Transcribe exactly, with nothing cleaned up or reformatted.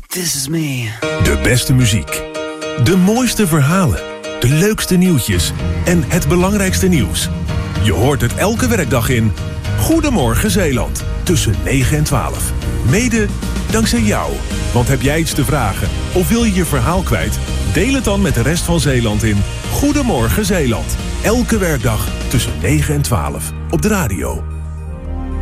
This is me. De beste muziek. De mooiste verhalen. De leukste nieuwtjes. En het belangrijkste nieuws. Je hoort het elke werkdag in Goedemorgen Zeeland. Tussen negen en twaalf. Mede dankzij jou. Want heb jij iets te vragen of wil je je verhaal kwijt? Deel het dan met de rest van Zeeland in Goedemorgen Zeeland. Elke werkdag tussen negen en twaalf. Op de radio.